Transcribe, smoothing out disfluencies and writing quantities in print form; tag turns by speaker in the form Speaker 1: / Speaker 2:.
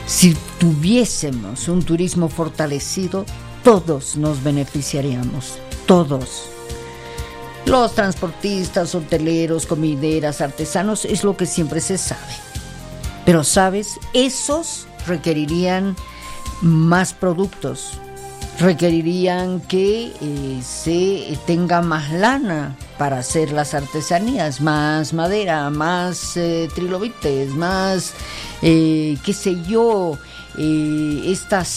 Speaker 1: Si tuviésemos un turismo fortalecido, todos nos beneficiaríamos, todos. Los transportistas, hoteleros, comideras, artesanos, es lo que siempre se sabe. Pero, ¿sabes? Esos requerirían más productos, requerirían que se tenga más lana para hacer las artesanías, más madera, más trilobites, más, qué sé yo, estas